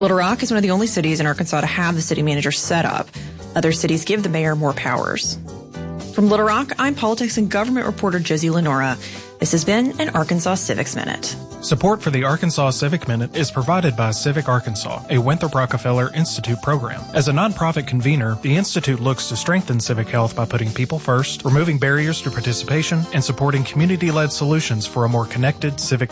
Little Rock is one of the only cities in Arkansas to have the city manager set up. Other cities give the mayor more powers. From Little Rock, I'm politics and government reporter Josie Lenora. This has been an Arkansas Civics Minute. Support for the Arkansas Civic Minute is provided by Civic Arkansas, a Winthrop Rockefeller Institute program. As a nonprofit convener, the Institute looks to strengthen civic health by putting people first, removing barriers to participation, and supporting community-led solutions for a more connected civic